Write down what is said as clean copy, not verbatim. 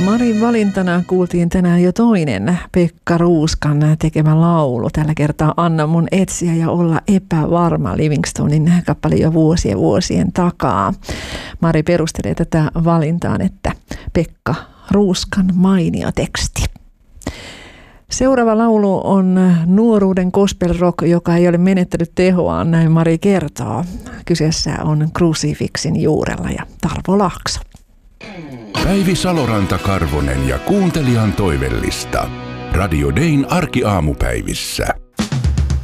Marin valintana kuultiin tänään jo toinen Pekka Ruuskan tekemä laulu. Tällä kertaa Anna mun etsiä ja olla epävarma, Livingstonin kappale jo vuosien takaa. Mari perustelee tätä valintaan, että Pekka Ruuskan mainio teksti. Seuraava laulu on nuoruuden gospel rock, joka ei ole menettänyt tehoaan, näin Mari kertoo. Kyseessä on Crucifixin Juurella ja Tarvo Laakso. Päivi Saloranta-Karvonen ja kuuntelijan toivellista. Radio Dayn arkiaamupäivissä.